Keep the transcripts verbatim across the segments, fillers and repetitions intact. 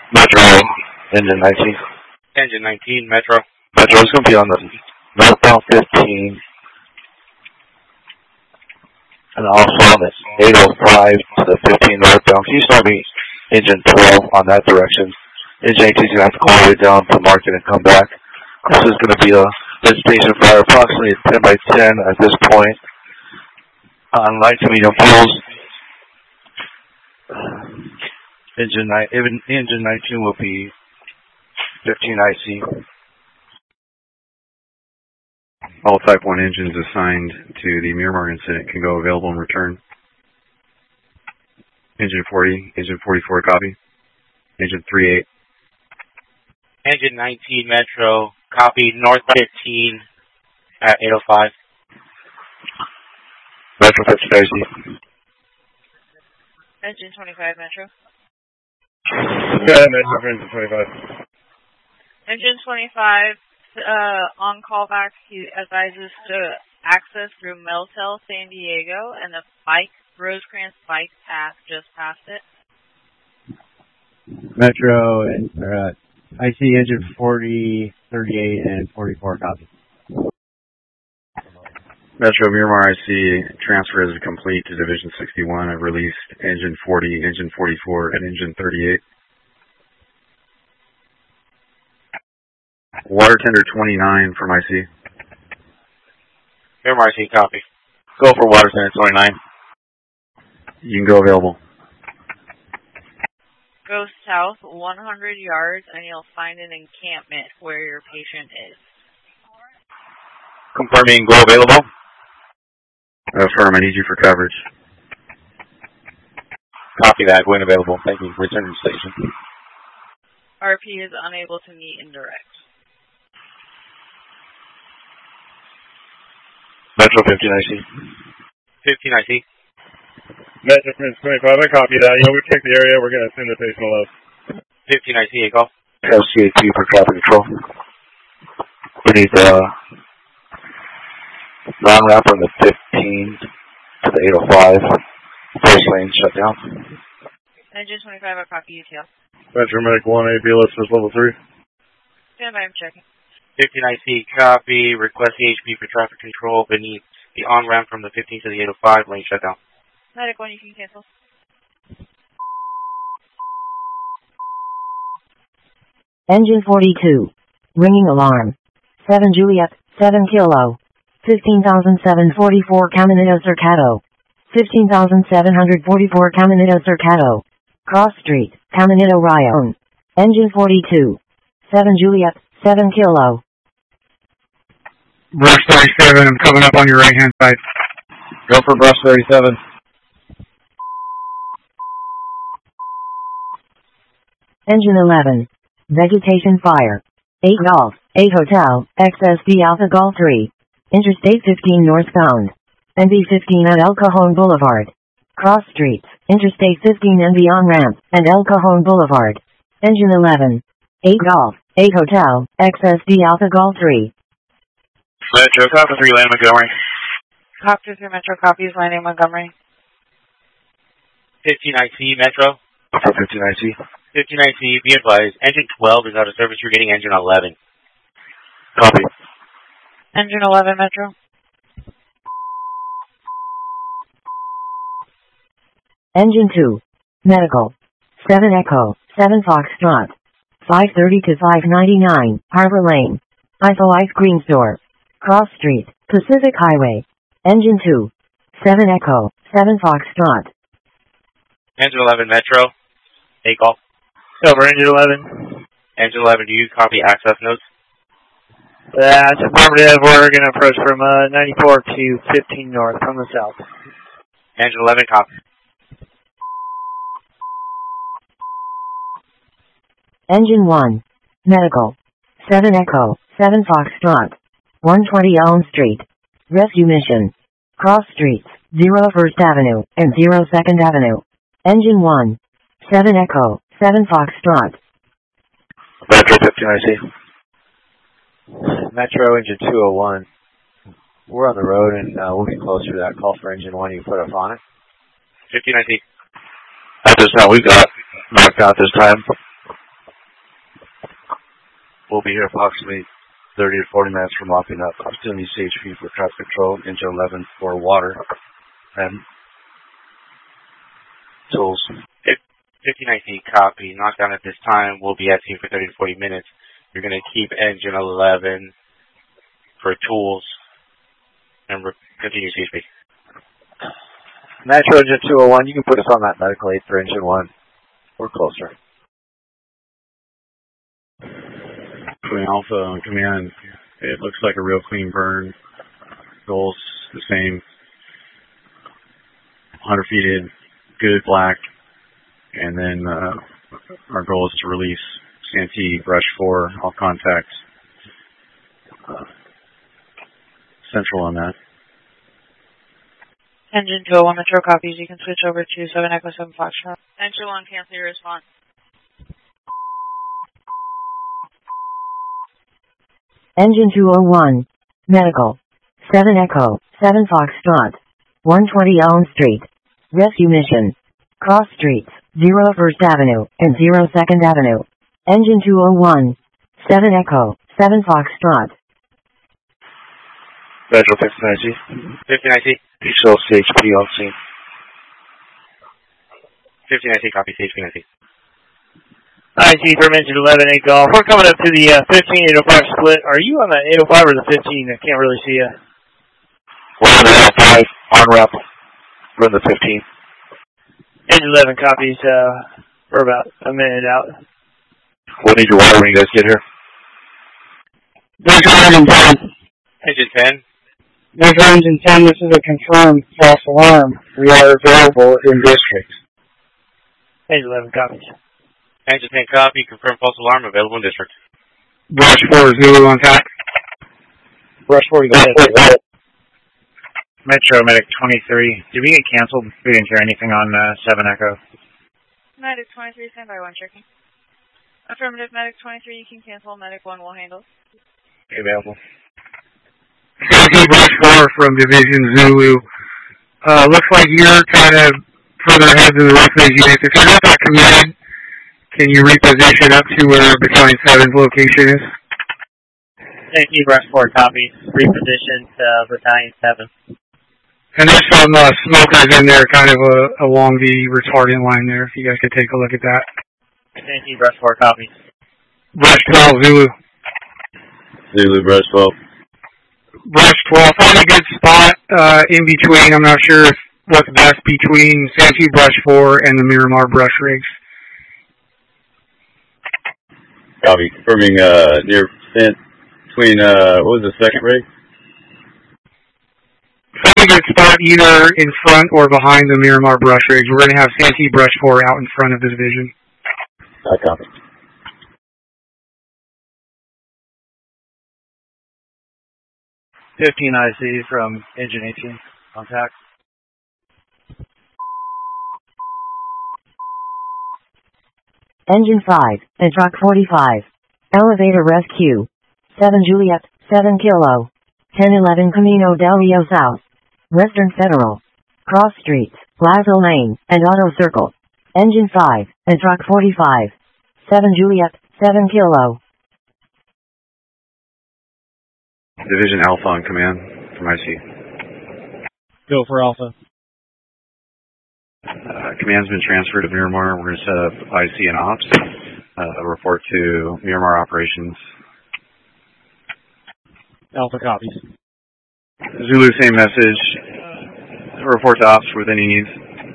Metro, engine nineteen. Engine nineteen, Metro. Metro is going to be on the northbound fifteen. And also on the eight oh five to the fifteen northbound. Can you start me engine twelve on that direction? Engine eighteen is going to have to go all the way down to market and come back. This is going to be a vegetation fire, approximately ten by ten at this point. On light to medium fuels. Engine, engine nineteen will be fifteen I C. All Type one engines assigned to the Miramar incident can go available and return. Engine forty, Engine forty-four, copy. Engine thirty-eight. Engine nineteen, Metro, copy. North fifteen at eight oh five. Metro fifteen I C. Engine twenty-five, Metro. Yeah, Metro for engine twenty-five. Engine twenty-five, uh, on callback, he advises to access through Meltel, San Diego, and the bike, Rosecrans bike path just past it. Metro, uh, I C engine forty, thirty-eight, and forty-four, copy. Metro Miramar I C transfer is complete to Division sixty-one. I've released engine forty, engine forty-four, and engine thirty-eight. Water tender twenty-nine from I C. Miramar I C, copy. Go for water tender twenty-nine. You can go available. Go south one hundred yards and you'll find an encampment where your patient is. Confirming go available. Affirm, I need you for coverage. Copy that, going available. Thank you. Return to station. R P is unable to meet in direct. Metro fifteen I C. fifteen I C. Metro for engine twenty-five, I copy that. You know, we check the area, we're going to send the patient alone. fifteen I C, call. L C A T for traffic control. We need the non-ramp from the fifteen to the eight oh five. First lane shut down. Engine twenty-five, I copy U T L. Metro Medic one A, B L S is level three. Stand by, I'm checking. fifteen I C, copy. Request C H P for traffic control beneath the on-ramp from the fifteen to the eight oh five. Lane shut down. Medic one, you can cancel. Engine forty-two. Ringing alarm. seven Juliet, seven Kilo. fifteen thousand seven hundred forty-four Caminito Cercado. fifteen thousand seven hundred forty-four Caminito Cercado. Cross Street, Caminito Rayon. Engine forty-two. seven Juliet, seven Kilo. Brush thirty-seven, I'm coming up on your right hand side. Go for brush thirty-seven. Engine eleven. Vegetation fire. eight Golf, eight Hotel, X S D Alpha Golf three. Interstate fifteen northbound. N B fifteen at El Cajon Boulevard. Cross streets, Interstate fifteen and beyond ramp, and El Cajon Boulevard. Engine eleven. eight Golf, eight Hotel, X S D Alpha Golf three. Metro, copy three, land Montgomery. Copter through Metro, copies, landing Montgomery. fifteen I C, Metro. For fifteen I C. fifteen I C, be advised, engine twelve is out of service, you're getting engine eleven. Copy. Engine eleven, Metro. Engine two. Medical. seven Echo, seven Foxtrot. five thirty to five ninety-nine, Harbor Lane. I S O Ice Cream Store. Cross Street, Pacific Highway. Engine two. seven Echo, seven Foxtrot. Engine eleven, Metro. Take off. Over, engine eleven. Engine eleven, do you copy access notes? That's affirmative. We're going to approach from uh, ninety-four to fifteen north from the south. Engine eleven, copy. Engine one. Medical. seven Echo, seven Foxtrot. one twenty Elm Street. Rescue mission. Cross streets, zero First Avenue, and zero Second Avenue. Engine one. seven Echo, seven Foxtrot. Metro fifteen I C. Metro engine two oh one. We're on the road and uh, we'll get closer to that. Call for engine one. You can put us on it. fifteen I C. At this time, we got knocked out this time. We'll be here approximately thirty to forty minutes from mopping up. I'm still in C H P for traffic control, engine eleven for water and tools. fifteen I C, copy. Knockdown at this time. We'll be at scene for thirty to forty minutes. You're going to keep engine eleven for tools and re- continue C H P. Metro Engine two oh one, you can put us on that medical aid for engine one. We're closer. Twin Alpha command, it looks like a real clean burn. Goals the same. one hundred feet in, good black. And then uh, our goal is to release Santee brush four, all contacts. Uh, central on that. Engine two oh one Metro copies. You can switch over to seven Echo seven Foxtrot. Engine one, cancel your response. Engine two oh one. Medical. seven Echo, seven Foxtrot. one twenty Elm Street. Rescue mission. Cross streets, zero First Avenue and zero Second Avenue. Engine two oh one. seven Echo, seven Foxtrot. Metro fifteen I C. fifteen I C. You show C H P on scene. fifteen I C, copy. fifteen I C. I C from engine eleven, eight Golf. We're coming up to the uh, fifteen eight oh five split. Are you on the eight oh five or the fifteen? I can't really see you. We're on the eight oh five, on ramp. We're in the fifteen. Engine eleven copies. Uh, we're about a minute out. We'll need your water when you guys get here. There's engine ten. Engine ten. There's engine ten. This is a confirmed false alarm. We are available in districts. Engine eleven copies. Engine ten, copy. Confirm false alarm. Available in district. Brush four, Zulu on tap. Brush four, go ahead. Metro Medic twenty-three. Did we get canceled? We didn't hear anything on uh, seven Echo. Medic twenty-three, stand by one checking. Affirmative, Medic twenty-three, you can cancel. Medic one will handle. Available. Santee Brush four from Division Zulu. Uh, looks like you're kind of further ahead than the rest of these units. If you're at that command, can you reposition up to where Battalion seven's location is? Santee Brush four copies. Reposition to Battalion seven. And there's some uh, smokers in there kind of uh, along the retardant line there, if you guys could take a look at that. Santee Brush four copies. Brush twelve, Zulu. Zulu, Brush twelve. Brush twelve, find a good spot uh, in between. I'm not sure if what's best between Santee Brush four and the Miramar brush rigs. Copy. Confirming uh, near fence between, uh, what was the second rig? Find a good spot either in front or behind the Miramar brush rigs. We're going to have Santee Brush four out in front of the division. I copy. fifteen I C from engine eighteen. Contact. Engine five, and truck forty-five. Elevator rescue. seven Juliet, seven Kilo. ten eleven Camino del Rio South. Western Federal. Cross Streets, Plaza Lane, and Auto Circle. Engine five, and truck forty-five. seven Juliet, seven Kilo. Division Alpha on command from I C. Go for Alpha. Uh, command's been transferred to Miramar. We're going to set up I C and Ops. Uh, report to Miramar Operations. Alpha copies. Zulu, same message. Uh, report to Ops with any needs.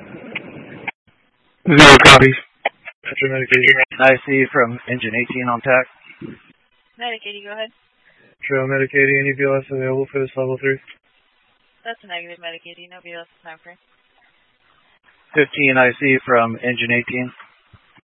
Zero copies. Metro Medication. I C from engine eighteen on tack. Medic eighty, go ahead. Metro Medicating, any B L S available for this level three? That's a negative, Medic eighty, no B L S time frame. fifteen I C from engine eighteen.